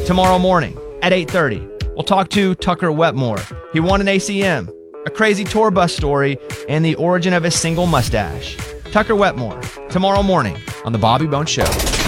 tomorrow morning at 8:30. We'll talk to Tucker Wetmore. He won an ACM, a crazy tour bus story, and the origin of his single mustache. Tucker Wetmore, tomorrow morning on The Bobby Bones Show.